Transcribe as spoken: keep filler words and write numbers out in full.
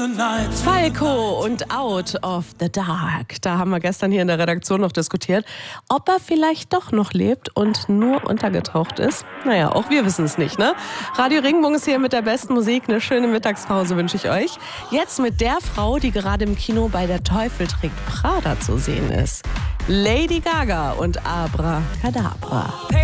Falco und Out of the Dark. Da haben wir gestern hier in der Redaktion noch diskutiert, ob er vielleicht doch noch lebt und nur untergetaucht ist. Naja, auch wir wissen es nicht, ne? Radio Regenbogen ist hier mit der besten Musik. Eine schöne Mittagspause wünsche ich euch. Jetzt mit der Frau, die gerade im Kino bei Der Teufel trägt Prada zu sehen ist. Lady Gaga und Abracadabra.